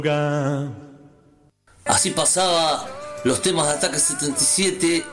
Así pasaba los temas de Ataque 77,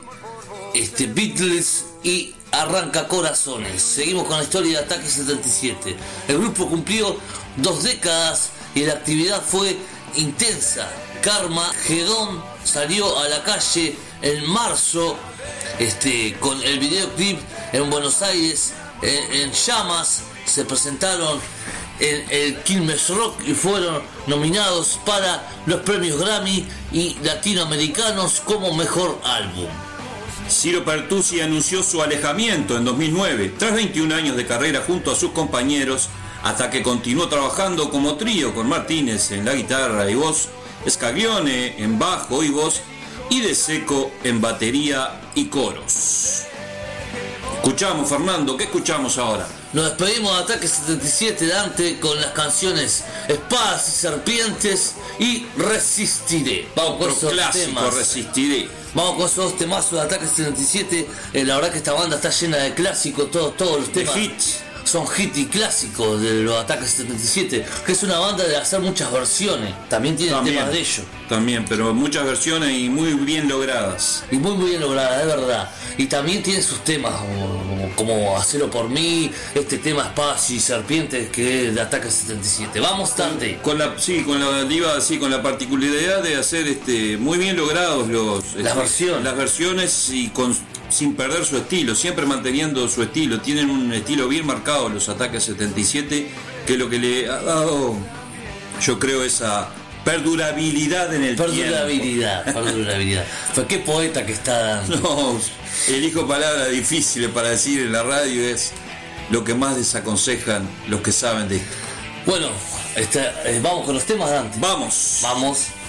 Beatles y Arranca Corazones. Seguimos con la historia de Ataque 77. El grupo cumplió 2 décadas y la actividad fue intensa. Carmageddon salió a la calle en marzo, con el videoclip en Buenos Aires, en llamas. Se presentaron en el Quilmes Rock y fueron nominados para los premios Grammy y latinoamericanos como mejor álbum. Ciro Pertusi anunció su alejamiento en 2009, tras 21 años de carrera junto a sus compañeros, hasta que continuó trabajando como trío con Martínez en la guitarra y voz, Scaglione en bajo y voz, y De Secco en batería y coros. Escuchamos, Fernando, ¿qué escuchamos ahora? Nos despedimos de Ataque 77, Dante, con las canciones Espadas y Serpientes y Resistiré. Vamos con esos temas. Resistiré. Vamos con esos temazos de Ataque 77. La verdad que esta banda está llena de clásicos, todos los temas. Hits. Son hits y clásicos de los Ataques 77, que es una banda de hacer muchas versiones. También tienen temas de ellos. También, pero muchas versiones y muy bien logradas. Y muy bien logradas, de verdad. Y también tiene sus temas, como Hacelo por mí, este tema Espadas y Serpientes, que es de Ataque 77. Vamos, Dante. Con la particularidad de hacer muy bien logrados las versiones y sin perder su estilo, siempre manteniendo su estilo. Tienen un estilo bien marcado los Ataques 77, que es lo que le ha dado, yo creo, esa perdurabilidad en el tiempo. Perdurabilidad. Fue qué poeta que está dando. No, elijo palabras difíciles para decir en la radio, es lo que más desaconsejan los que saben de esto. Bueno, vamos con los temas, Dante. Vamos.